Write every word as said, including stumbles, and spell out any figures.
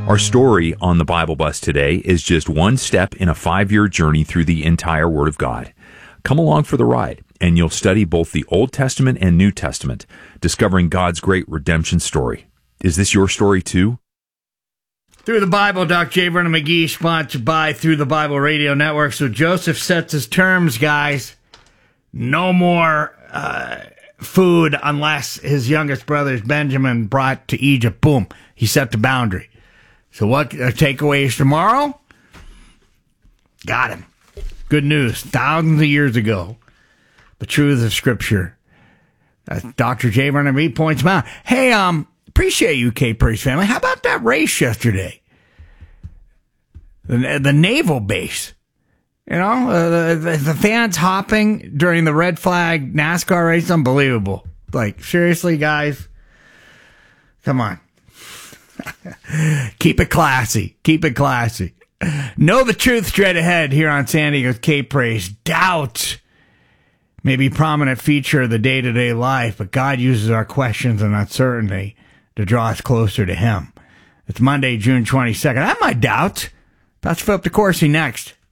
Our story on the Bible Bus today is just one step in a five-year journey through the entire Word of God. Come along for the ride, and you'll study both the Old Testament and New Testament, discovering God's great redemption story. Is this your story too? Through the Bible, Doctor J. Vernon McGee, sponsored by Through the Bible Radio Network. So Joseph sets his terms, guys. No more uh, food unless his youngest brother Benjamin brought to Egypt. Boom. He set the boundary. So what uh, takeaways tomorrow? Got him. Good news. Thousands of years ago, the truths of Scripture. Uh, Doctor J. Vernon McGee points them out. Hey, um, appreciate you, Cape Priest family. How about that race yesterday? The, the naval base. You know, uh, the, the fans hopping during the red flag NASCAR race. Unbelievable. Like, seriously, guys? Come on. Keep it classy. Keep it classy. Know the truth straight ahead here on San Diego's Cape Praise. Doubt may be a prominent feature of the day-to-day life, but God uses our questions and uncertainty to draw us closer to Him. It's Monday, June twenty-second. I have my doubts. Pastor Philip DeCourcy next.